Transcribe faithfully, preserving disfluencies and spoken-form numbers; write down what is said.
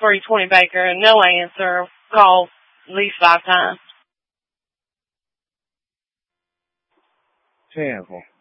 three twenty Baker, and no answer. Called at least five times. Terrible.